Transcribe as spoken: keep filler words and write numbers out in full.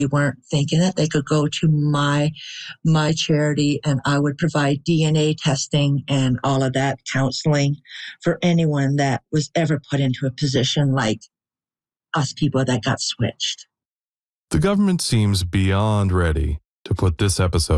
weren't thinking that they could go to my my charity, and I would provide D N A testing and all of that counseling for anyone that was ever put into a position like us people that got switched. The government seems beyond ready to put this episode